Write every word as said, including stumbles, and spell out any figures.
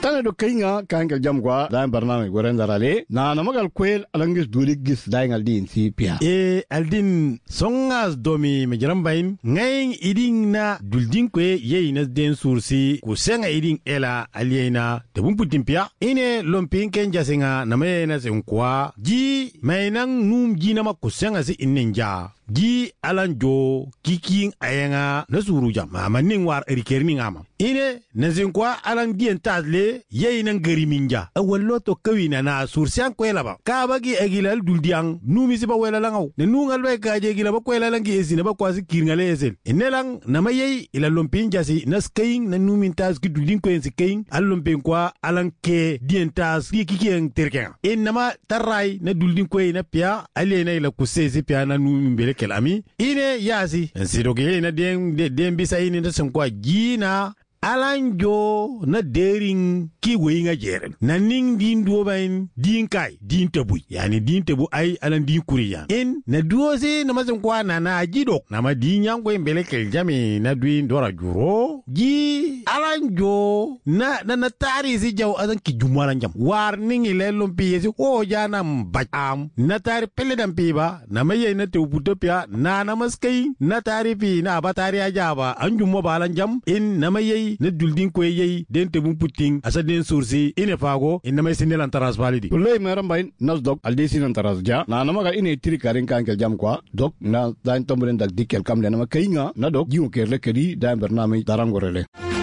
tane do kainga kangal jam kwa da barnamij goren darale na namagal kwel alangis duligis daingal din si pia e aldin songas domi mejarambain ngayin iding na duldin kwe yeyina den sursi ku senga iding ela aliena te bumputin pia ine lompin ken jasinga na mayena sen kwa ji mainang num ji na makusenga si inninja ji alanjo kiking ayenga na suru jam ma ning war erikerni ngama ine nazin kwa alang dien tadle yeyina ngari minja awallo to kawina na sursian kwela ba ka bagi agilal duldiang numi si ba wela langaw ne nungal be ka je gila ba kwela langi esina ba kwasi kirngale esel inelang na mayey ila lompin jasi na skaing na numin tas ki duldin ko en skaing allompin kwa alang ke dien tas ki kikeng terken inama tarai na duldin ko na pia alena ila kusese pia na numin bele kelami ine yasi nsidoge na den den bisa ine na senkwa gina alanjo na dering ki weyinga jeren na ning din duobain din kai din tabu yani din tabu ay alan din kuriya in na duose na mazan kwa na na jidok na ma din yang ko mbele kel jami na duin dora juro ji alanjo na na na tari si jaw azan ki jumala jam war ning ile lompi yesi o jana mbajam na tari pele dam piba na maye na te ubutopia na na maskai na tari pi na batari ajaba anjumo balan jam in na maye na duldin ko yey den te bum puting asa den sursi ine fago in may sinel antaras validi ulay meram bain nas dok aldi sin antaras ja na namaga ine tri karin kankel jam kwa dok na dain tomren dak dikel kam le na kainga na dok jiu kerle kedi da bernamij darangorele